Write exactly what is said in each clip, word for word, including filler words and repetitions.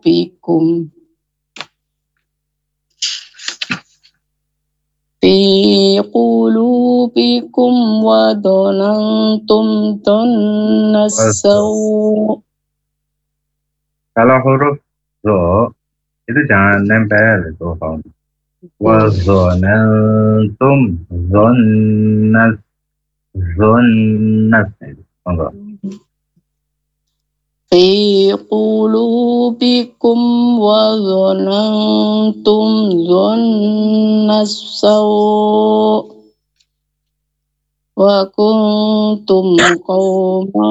قلوبكم في قلوبكم وظننتم ظن السوء. Kalau huruf ro itu jangan nempel itu kawan. Wazonantum zonnas zonnas itu enggak. في قلوبكم وظننتم ظن السوء وكنتم قوما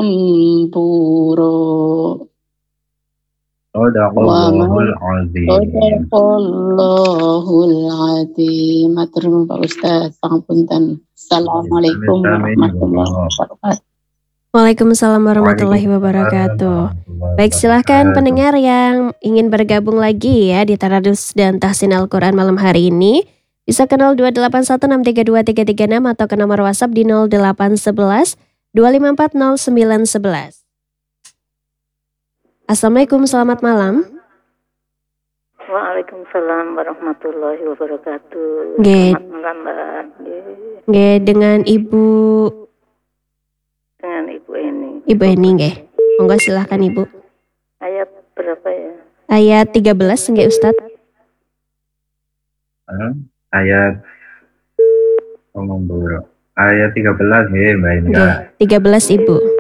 بورا. Sadaqallahul azim. Sadaqallahul azim. Matur nuwun Pak Ustaz, pangapunten. Assalamualaikum warahmatullahi wabarakatuh. Waalaikumsalam warahmatullahi wabarakatuh. Baik, silahkan pendengar yang ingin bergabung lagi ya di Tadarus dan Tahsin Al-Quran malam hari ini. Bisa ke nol dua delapan satu enam tiga dua tiga tiga enam atau ke nomor WhatsApp di nol delapan satu satu dua lima empat nol sembilan satu satu. Assalamualaikum, selamat malam. Waalaikumsalam warahmatullahi wabarakatuh. Nggih. Selamat malam Mbak. Nggih, dengan Ibu Dengan Ibu Eni. Ibu Eni nggih. Monggo silahkan Ibu. Ayat berapa ya? Ayat tiga belas nggih Ustaz. Uh, ayat ngomong dulu. Ayat tiga belas nggih Mbak Eni. Nggih, tiga belas Ibu.